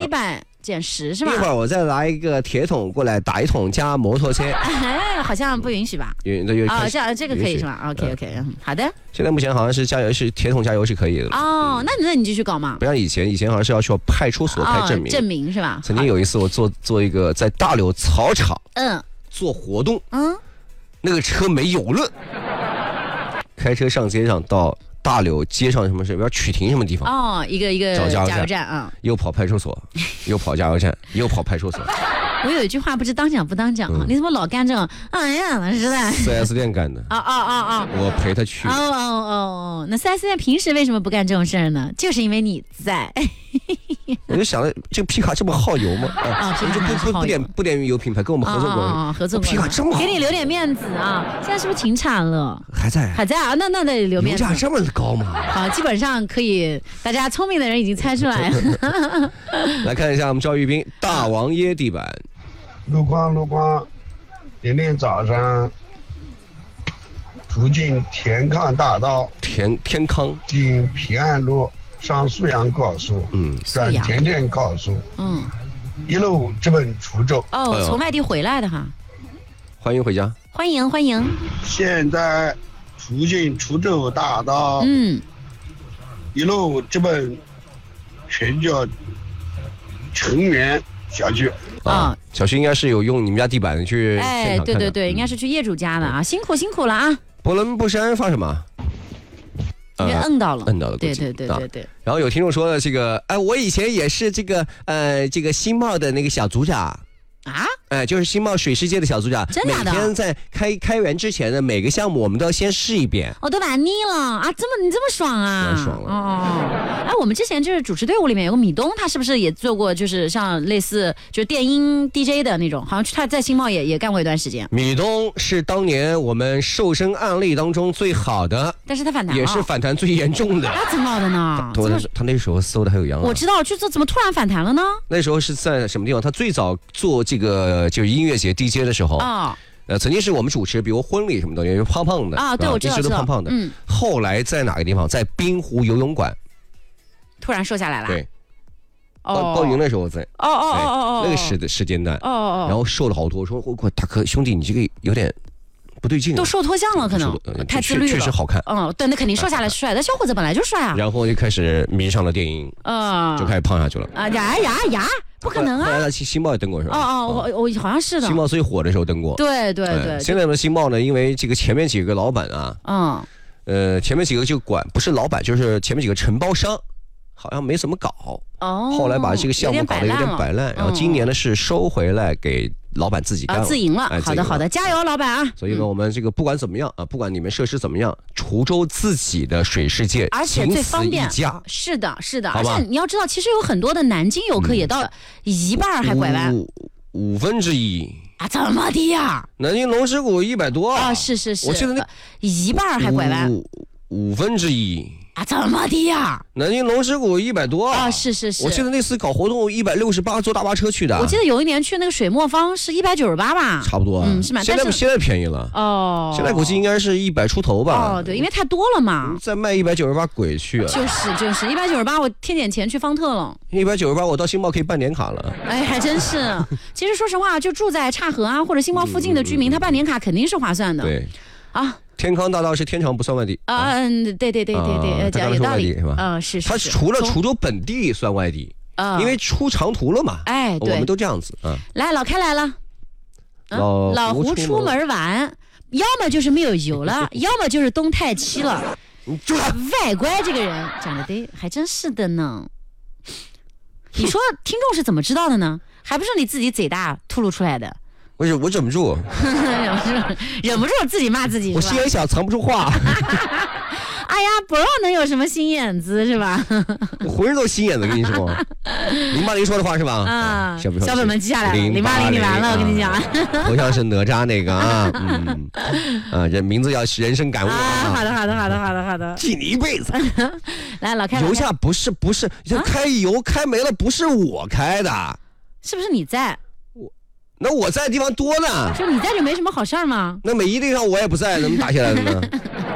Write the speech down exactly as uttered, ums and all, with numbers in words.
百减十是吧？ 一会儿我再拿一个铁桶过来打一桶加摩托车。 哎，好像不允许吧？啊、哦，这样这个可以是吧 ？OK OK， 嗯，好的。 现在目前好像是加油是铁桶加油是可以的。 哦，那那你继续搞嘛。 不像以前，以前好像是要去派出所开证明， 哦、证明是吧？ 曾经有一次我做做一个在大柳草场， 嗯， 做活动， 嗯， 那个车没油了，开车上街上到大柳街上什么什么曲亭什么地方？ 哦，一个一个找加油站， 加油站啊， 又跑派出所，又跑加油站，又跑派出所。 我有一句话不知当讲不当讲啊，嗯、你怎么老干这种？哎呀，实在。 四 S 店干的。 啊啊啊啊！ 我陪他去。 哦哦哦哦，那四 S 店平时为什么不干这种事儿呢？就是因为你在。 我就想了，这个皮卡这么耗油吗？ 啊， 我就不不不点不点油品牌跟我们合作过， 啊，合作过。 皮卡这么好， 给你留点面子啊！现在是不是停产了？ 还在， 还在啊？那那得留面子。 油价这么高吗？ 好，基本上可以，大家聪明的人已经猜出来了。 来看一下我们赵玉斌大王椰地板。 路况路况，今天早上途经田康大道， 田天康经平安路上苏阳高速，嗯，转田田高速，嗯，一路直奔滁州。 哦，从外地回来的哈。 欢迎回家。 欢迎欢迎。 现在途经滁州大道， 嗯， 一路直奔全叫成源小区。 啊，小区应该是有用你们家地板去现场看的。 哎，对对对，应该是去业主家的啊，辛苦辛苦了啊！ 博伦布山发什么？ 因为摁到了， 摁到了， 对对对对对。 然后有听众说了，这个，哎，我以前也是这个，呃，这个新茂的那个小组长。 啊， 哎，就是新茂水世界的小组长， 真的？ 每天在开开园之前的每个项目，我们都要先试一遍。 我都玩腻了啊！这么你这么爽啊？ 太爽了哦！哎，我们之前就是主持队伍里面有个米东，他是不是也做过，就是像类似就是电音 D J 的那种？好像他在新茂也也干过一段时间。 米东是当年我们瘦身案例当中最好的， 但是他反弹了， 也是反弹最严重的。 他怎么搞的呢？ 他他那时候搜的还有杨， 我知道，就这怎么突然反弹了呢？ 那时候是在什么地方？他最早做这个就是音乐节 D J 的时候啊，呃，曾经是我们主持，比如婚礼什么的，也是胖胖的啊，对，我知道， 一直都胖胖的。嗯，后来在哪个地方？在滨湖游泳馆， 突然瘦下来了。 对，报报名的时候在。 哦哦哦哦哦， 那个时时间段。 哦哦， 然后瘦了好多，说我大哥兄弟，你这个有点不对劲， 都瘦脱相了，可能太自律了， 确实好看。 嗯，对，那肯定瘦下来帅的小伙子本来就帅啊。 然后就开始迷上了电影，嗯，就开始胖下去了。 啊呀呀呀！不可能啊！ 后来他新茂也登过是吧？ 哦哦，我我好像是的。 新茂最火的时候登过。 对对对。 现在的新茂呢，因为这个前面几个老板啊，嗯，呃，前面几个就管不是老板，就是前面几个承包商，好像没怎么搞。哦。后来把这个项目搞得有点摆烂，然后今年呢是收回来给老板自己干了， 自营了。好的好的，加油，老板啊！ 所以呢，我们这个不管怎么样啊，不管你们设施怎么样，滁州自己的水世界， 而且最方便。是的，是的，而且你要知道，其实有很多的南京游客也到一半还拐弯， 五分之一啊，这么低呀？ 南京龙石谷一百多啊，是是是， 我记得那一半还拐弯， 五分之一。 啊，这么低呀？ 南京龙石谷一百多啊，是是是， 我记得那次搞活动一百六十八，坐大巴车去的。 我记得有一年去那个水墨坊是一百九十八吧， 差不多， 嗯，是蛮。 现在现在便宜了哦，现在估计应该是一百出头吧。 哦，对，因为太多了嘛。 再卖一百九十八，鬼去啊！ 就是就是一百九十八，我添点钱去方特了。 一百九十八，我到新茂可以办年卡了。 哎，还真是。其实说实话，就住在岔河啊或者新茂附近的居民，他办年卡肯定是划算的。 对， 啊。 天康大道是天长不算外地啊，嗯，对对对对对，有道理是吧？ 嗯，是是。 它除了滁州本地算外地啊，因为出长途了嘛。 哎，对， 我们都这样子啊。 来，老开来了。 老老胡出门玩，要么就是没有油了，要么就是东太七了。外乖这个人讲的对，还真是的呢。你说听众是怎么知道的呢？还不是你自己嘴大吐露出来的。 我忍我忍不住， 忍不住，忍不住自己骂自己。 我心眼小，藏不住话。 哎呀，不知道能有什么心眼子是吧？ 我浑身都心眼子，跟你说。零八零说的话是吧？ 啊，小本本记下来了。零八零你完了，我跟你讲。 头像是哪吒那个啊，嗯，啊，这名字要人生感悟啊。 好的，好的，好的，好的，好的。 记你一辈子。 来，老开。 油价不是不是，开油开没了，不是我开的， 是不是你在？ 那我在的地方多呢， 说你在就没什么好事儿吗？ 那每一地方我也不在，怎么打下来的呢？